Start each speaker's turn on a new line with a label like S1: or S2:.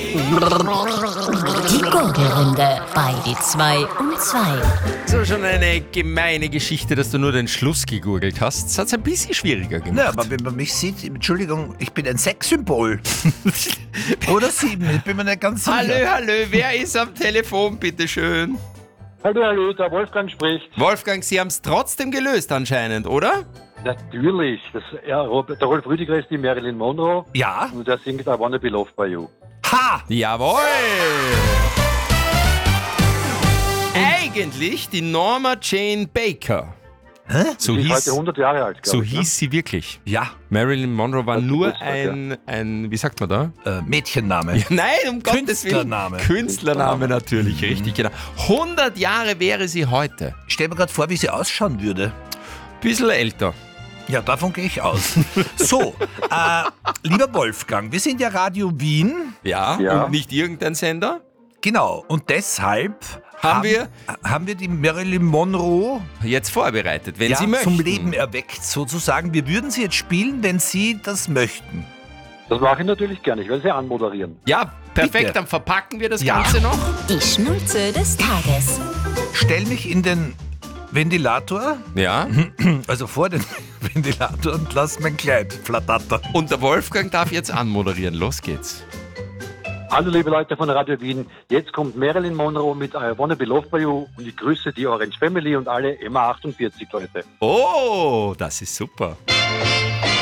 S1: Die Gurgelrunde bei die 2 und 2.
S2: So, schon eine gemeine Geschichte, dass du nur den Schluss gegurgelt hast. Das hat es ein bisschen schwieriger gemacht.
S3: Na, aber wenn man mich sieht, Entschuldigung, ich bin ein Sexsymbol. Oder 7, ich bin mir nicht ganz sicher.
S2: Hallo, wer ist am Telefon, bitteschön?
S4: Hallo, der Wolfgang spricht.
S2: Wolfgang, Sie haben es trotzdem gelöst anscheinend, oder?
S4: Natürlich. Der Rolf Rüdiger ist die Marilyn Monroe
S3: Ja?
S4: und der singt I Wanna Be Loved by You.
S3: Ha!
S2: Jawohl! Eigentlich die Norma Jane Baker.
S3: Hä?
S2: So
S4: Die ist heute
S2: hieß,
S4: 100 Jahre alt,
S2: so
S4: glaube ich.
S2: hieß sie wirklich.
S3: Ja,
S2: Marilyn Monroe war
S4: Das
S2: nur
S4: ist Geburtstag,
S2: ein, wie sagt man da?
S3: Mädchenname.
S2: Ja, nein, um Gottes Willen.
S3: Künstlername.
S2: Künstlername natürlich, richtig, genau. 100 Jahre wäre sie heute.
S3: Ich stell mir gerade vor, wie sie ausschauen würde.
S2: Bisschen älter.
S3: Ja, davon gehe ich aus. So, lieber Wolfgang, wir sind ja Radio Wien.
S2: Ja,
S4: Ja.
S2: und nicht irgendein Sender.
S3: Genau, und deshalb
S2: Haben
S3: wir die Marilyn Monroe
S2: Jetzt vorbereitet, wenn Sie möchten.
S3: zum Leben erweckt, sozusagen. Wir würden sie jetzt spielen, wenn Sie das möchten.
S4: Das mache ich natürlich gerne. Ich werde sie anmoderieren.
S2: Ja, perfekt,
S3: Bitte.
S2: dann verpacken wir das
S3: Ja.
S2: Ganze noch.
S1: Die Schnulze des Tages.
S3: Stell mich in den Ventilator,
S2: Ja,
S3: also vor den Ventilator und lass mein Kleid flattern.
S2: und der Wolfgang darf jetzt anmoderieren. Los geht's.
S4: Hallo liebe Leute von Radio Wien, jetzt kommt Marilyn Monroe mit I Wanna Be Loved by You und ich grüße die Orange Family und alle MA48 Leute.
S2: Oh, das ist super.